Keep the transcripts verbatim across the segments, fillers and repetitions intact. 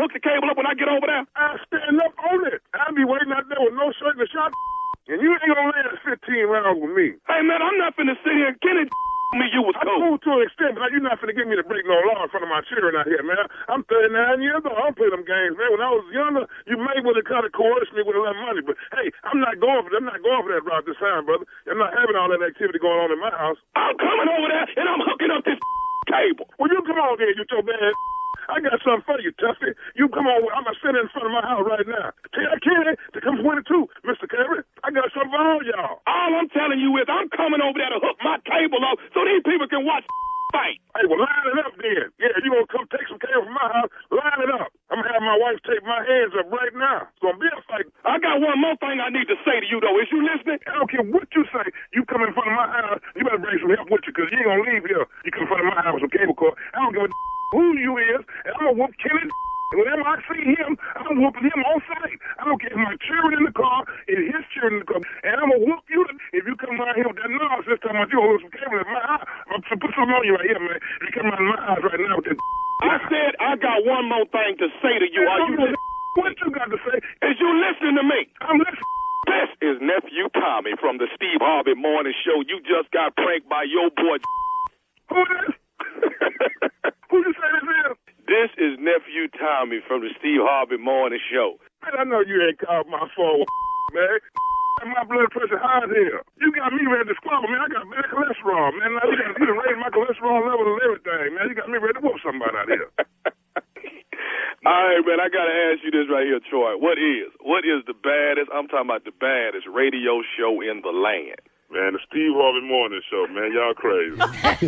hook the cable up when I get over there? I'll stand up on it. I'll be waiting out there with no shirt and a shot, and you ain't gonna last fifteen rounds with me. Hey, man, I'm not finna sit here. Kenny me you was cool. I'm cool to an extent, but you're not finna get me to break no law in front of my children out here, man. I'm thirty-nine years old. I don't play them games, man. When I was younger, you may would have kind of coerced me with a lot of money, but hey, I'm not going for that. I'm not going for that route this time, brother. I'm not having all that activity going on in my house. I'm coming over there, and I'm hooking up this cable. Well, you come on there, you your bad. I got something for you, Tuffy. You come on. I'm going to sit in front of my house right now. Tell Kenny to come twenty-two, Mister Kerry. I got something for all y'all. All I'm telling you is I'm coming over there to hook my cable up so these people can watch fight. Hey, well, line it up then. Yeah, you going to come take some cable from my house, line it up. I'm going to have my wife take my hands up right now. It's going to be a fight. I got one more thing I need to say to you, though. Is you listening? I don't care what you say. You come in front of my house, you better bring some help with you because you ain't going to leave here. You come in front of my house with some cable cord. I don't give a who you is, and I'm going to whoop Kenny. And whenever I see him, I'm whooping him on sight. I don't care if my children in the car, and his children in the car, and I'm going to whoop you if you come around here with that nonsense talking about you hold some cable in my house. I'm going to put something on you right here, man. You come around my house right now with that. I said I got one more thing to say to you. Are you listening? What you got to say? Is you listening to me? I'm listening. This is Nephew Tommy from the Steve Harvey Morning Show. You just got pranked by your boy. Who this? Who you say this is? This is Nephew Tommy from the Steve Harvey Morning Show. Man, I know you ain't called my phone, man. My blood pressure high here. You got me ready to squabble, man. I got bad cholesterol, man. Now you got you raise my cholesterol level and everything, man. You got me ready to whoop somebody out here. All right, man, I got to ask you this right here, Troy. What is, what is the baddest, I'm talking about the baddest radio show in the land? Man, the Steve Harvey Morning Show, man. Y'all crazy.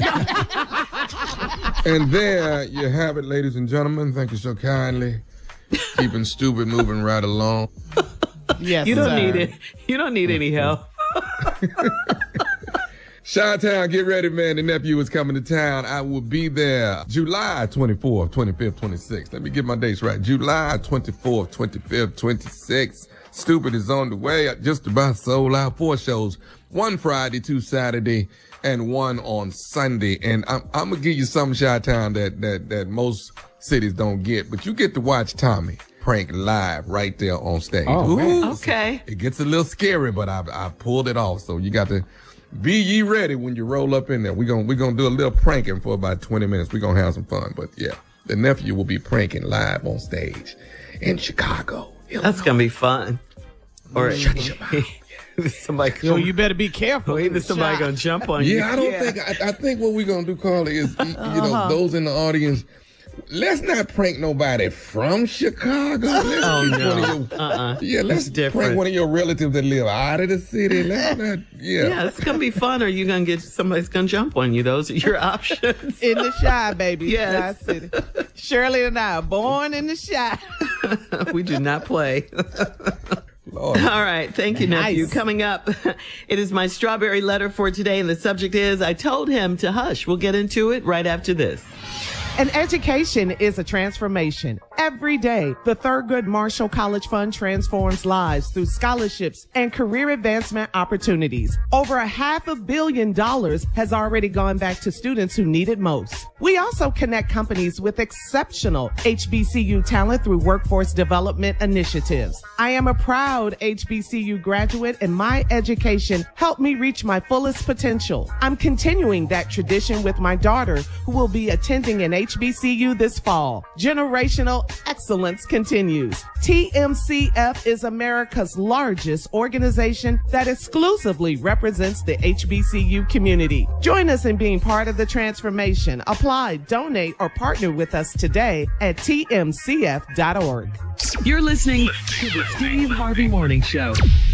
And there you have it, ladies and gentlemen. Thank you so kindly. Keeping stupid moving right along. Yes, You don't sir. need it. You don't need any help. Chi-Town, get ready, man. The nephew is coming to town. I will be there July twenty-fourth, twenty-fifth, twenty-sixth. Let me get my dates right. July twenty-fourth, twenty-fifth, twenty-sixth. Stupid is on the way. I just about sold out four shows. One Friday, two Saturday, and one on Sunday. And I'm, I'm going to give you some Chi-Town that, that, that most cities don't get. But you get to watch Tommy prank live right there on stage. Oh, man. Okay. It gets a little scary, but I, I pulled it off. So you got to be ye ready when you roll up in there. We're going we gonna do a little pranking for about twenty minutes. We're going to have some fun. But, yeah, the nephew will be pranking live on stage in Chicago. That's going to be fun. Or Shut your mouth. somebody Yo, gonna, you better be careful. or either somebody Shot. going to jump on you. Yeah, I don't think, I, I think what we're going to do, Carly, is, you know, those in the audience, let's not prank nobody from Chicago. Let's Oh, get no. one of your, Uh-uh. yeah, let's It's different. prank one of your relatives that live out of the city. Let's not, yeah. Yeah, it's going to be fun, or you're going to get somebody's going to jump on you. Those are your options. In the shy, baby. Yes. Shy City. Shirley and I, born in the shy. We do not play. Lord. All right. Thank you, nephew. Nice. Coming up, it is my strawberry letter for today, and the subject is, I told him to hush. We'll get into it right after this. An education is a transformation. Every day, the Thurgood Marshall College Fund transforms lives through scholarships and career advancement opportunities. Over a half a billion dollars has already gone back to students who need it most. We also connect companies with exceptional H B C U talent through workforce development initiatives. I am a proud H B C U graduate, and my education helped me reach my fullest potential. I'm continuing that tradition with my daughter, who will be attending an H B C U this fall. Generational excellence continues. T M C F is America's largest organization that exclusively represents the H B C U community. Join us in being part of the transformation. Apply, donate, or partner with us today at T M C F dot org. You're listening to the Steve Harvey Morning Show.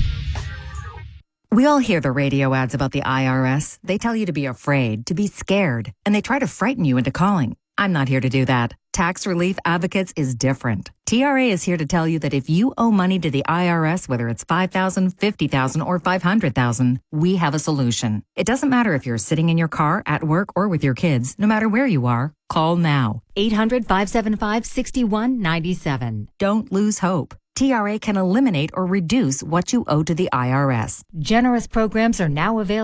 We all hear the radio ads about the I R S. They tell you to be afraid, to be scared, and they try to frighten you into calling. I'm not here to do that. Tax Relief Advocates is different. T R A is here to tell you that if you owe money to the I R S, whether it's five thousand dollars, fifty thousand dollars, or five hundred thousand dollars, we have a solution. It doesn't matter if you're sitting in your car, at work, or with your kids. No matter where you are, call now. eight hundred, five seven five, six one nine seven. Don't lose hope. T R A can eliminate or reduce what you owe to the I R S. Generous programs are now available.